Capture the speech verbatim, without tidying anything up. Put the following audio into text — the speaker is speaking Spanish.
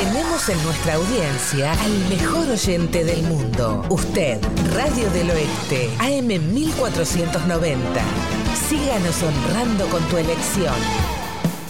Tenemos en nuestra audiencia al mejor oyente del mundo. Usted, Radio del Oeste, A M mil cuatrocientos noventa. Síganos honrando con tu elección.